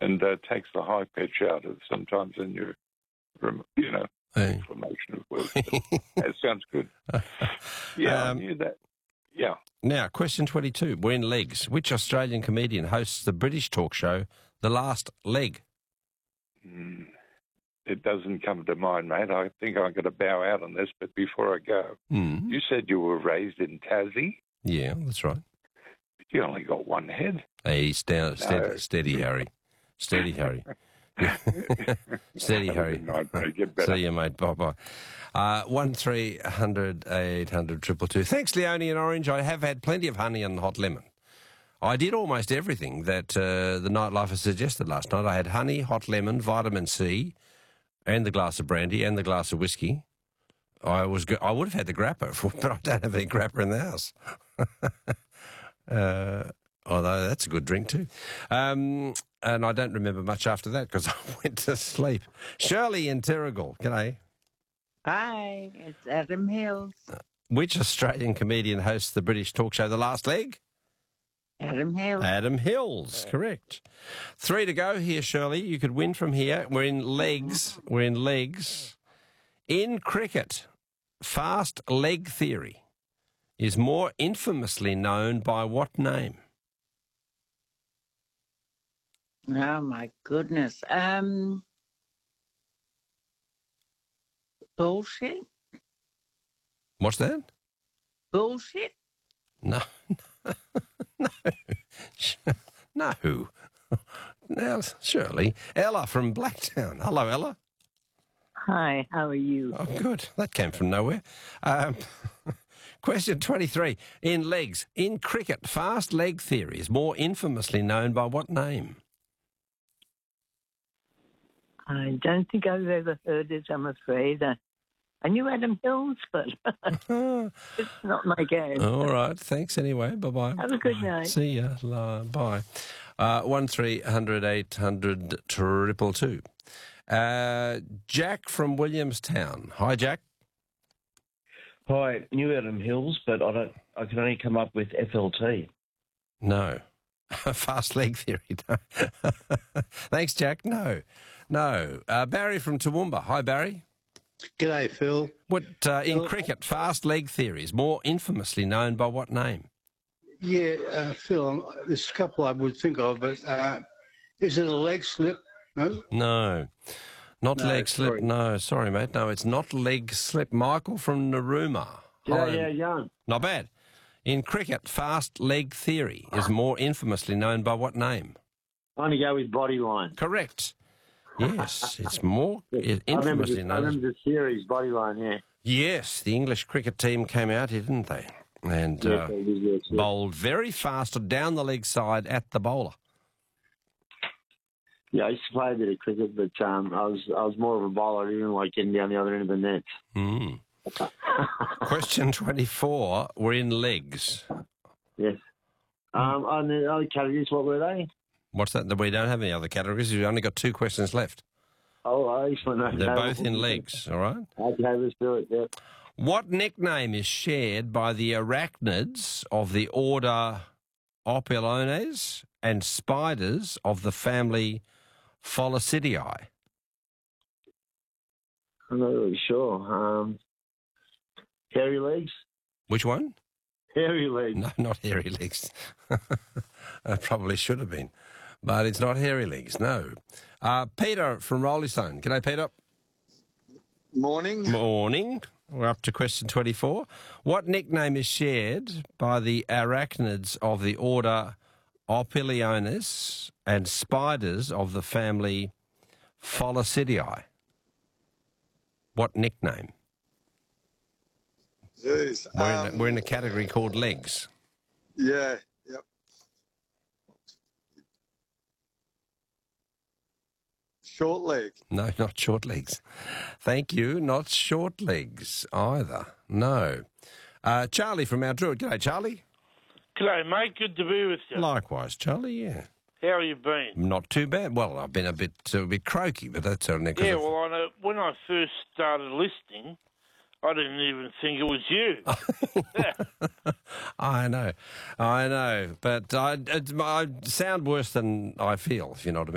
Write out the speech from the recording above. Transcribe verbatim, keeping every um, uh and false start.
and uh, takes the high pitch out of sometimes in your, you know, Hey. exclamation of words. That sounds good. Yeah, Um, I knew that. Yeah. Now, question twenty-two. We're in legs. Which Australian comedian hosts the British talk show The Last Leg? Mm, it doesn't come to mind, mate. I think I'm going to bow out on this, but before I go, Mm. you said you were raised in Tassie. Yeah, that's right. But you only got one head. Hey, sta- steady, No. steady, Harry. Steady, Harry. Steady, Have a Harry. good night, mate. Get better. See you, mate. Bye-bye. Uh, one three hundred eight hundred triple two. Thanks, Leone and Orange. I have had plenty of honey and hot lemon. I did almost everything that uh, the nightlifer suggested last night. I had honey, hot lemon, vitamin C, and the glass of brandy and the glass of whiskey. I was go- I would have had the grappa, but I don't have any grappa in the house. uh, although that's a good drink too. Um, and I don't remember much after that because I went to sleep. Shirley in Terrigal, g'day. Hi, it's Adam Hills. Which Australian comedian hosts the British talk show The Last Leg? Adam Hills. Adam Hills, correct. Three to go here, Shirley. You could win from here. We're in legs. We're in legs. In cricket, fast leg theory is more infamously known by what name? Oh my goodness. Um, bullshit. What's that? Bullshit. No, no, no. Now, Shirley, Ella from Blacktown. Hello, Ella. Hi, how are you? Oh, good. That came from nowhere. Um, question twenty-three. In legs, in cricket, fast leg theory is more infamously known by what name? I don't think I've ever heard it, I'm afraid. I, I knew Adam Hills, but it's not my game. All right. Thanks anyway. Bye-bye. Have a good night. See ya. La- Bye. Uh, one three hundred eight hundred triple two. Uh, Jack from Williamstown. Hi, Jack. Hi, New Adam Hills, but I don't. I can only come up with F L T. No. Fast leg theory. No. Thanks, Jack. No. No. Uh, Barry from Toowoomba. Hi, Barry. G'day, Phil. What uh, in Phil. cricket, fast leg theory is more infamously known by what name? Yeah, uh, Phil, um, there's a couple I would think of, but uh, is it a leg slip? No? No. Not No, leg slip. sorry. No, sorry, mate. No, it's not leg slip. Michael from Narooma. Yeah, Hi. yeah, young. Not bad. In cricket, fast leg theory is more infamously known by what name? I'm going to go with Bodyline. Correct. Yes, it's more it, I remember, infamously the, I known. as- remember the series, Bodyline, yeah. Yes, the English cricket team came out here, didn't they? And Yes, uh, they did, yes, yes. bowled very fast down the leg side at the bowler. Yeah, I used to play a bit of cricket, but um, I was I was more of a bowler. I didn't like getting down the other end of the net. Mm. Question twenty-four. We're in legs. Yes. Um, and the other categories, what were they? What's that? We don't have any other categories. We've only got two questions left. Oh, excellent. They're both in legs, all right? Okay, let's do it, yeah. What nickname is shared by the arachnids of the order Ophilones and spiders of the family Folicidae? I'm not really sure. Um, hairy legs? Which one? Hairy legs. No, not hairy legs. I probably should have been. But it's not hairy legs, no. Uh, Peter from Rollystone. G'day, Peter. Morning. Morning. We're up to question twenty-four. What nickname is shared by the arachnids of the order Opiliones and spiders of the family Folicidae? What nickname? Jeez. We're, in Um, a, we're in a category called legs. yeah. Yep. Short leg. No, not short legs. Thank you. Not short legs either. No. Uh, Charlie from Mount Druitt. G'day, Charlie. G'day, mate. Good to be with you. Likewise, Charlie, yeah. How you been? Not too bad. Well, I've been a bit a bit croaky, but that's only 'cause Yeah, of- well, I know, when I first started listening, I didn't even think it was you. I know. I know. But I, it, I sound worse than I feel, if you know what I mean.